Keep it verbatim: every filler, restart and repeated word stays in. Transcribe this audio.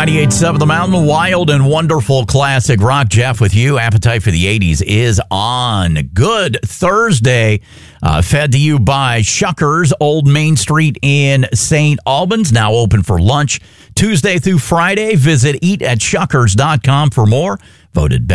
ninety-eight point seven The Mountain, wild and wonderful classic rock. Jeff with you. Appetite for the eighties is on. Good Thursday. Uh, fed to you by Shuckers, Old Main Street in Saint Albans. Now open for lunch Tuesday through Friday. Visit eat at shuckers dot com for more. Voted best.